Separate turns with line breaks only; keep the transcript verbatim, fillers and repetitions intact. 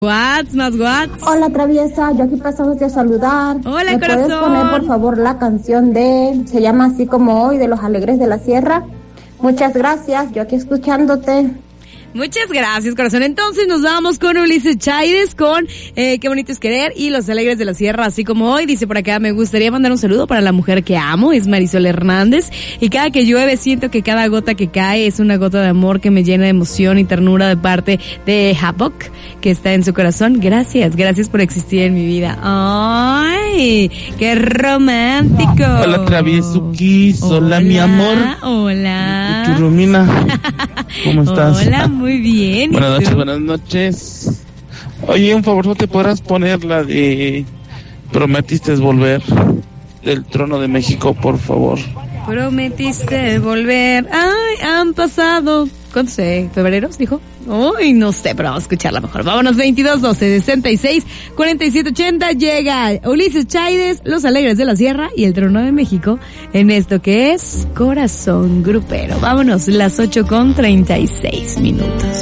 What's más what's.
Hola traviesa, yo aquí pasándote a saludar.
Hola,
¿Me
corazón?
puedes poner por favor la canción de, se llama así como hoy, de Los Alegres de la Sierra? Muchas gracias, yo aquí escuchándote.
Muchas gracias, corazón. Entonces nos vamos con Ulises Chaides, con eh, Qué bonito es querer y Los Alegres de la Sierra, así como hoy. Dice por acá, me gustaría mandar un saludo para la mujer que amo, es Marisol Hernández. Y cada que llueve siento que cada gota que cae es una gota de amor que me llena de emoción y ternura de parte de Hapok, que está en su corazón. Gracias, gracias por existir en mi vida. ¡Ay! ¡Qué romántico!
Hola, Traviesuquis. Hola, hola, mi amor.
Hola.
Churrumina. ¿Cómo estás?
Hola, muy bien.
Buenas noches, buenas noches. Oye, un favor, ¿no te podrás poner la de Prometiste volver del Trono de México, por favor?
Prometiste volver. Ay, han pasado. ¿Cuántos eh, febreros, dijo? Uy, no sé, pero vamos a escucharla mejor. Vámonos, veintidós doce sesenta y seis cuarenta y siete ochenta. Llega Ulises Chaides, Los Alegres de la Sierra y el Trono de México en esto que es Corazón Grupero. Vámonos, las ocho con treinta y seis minutos.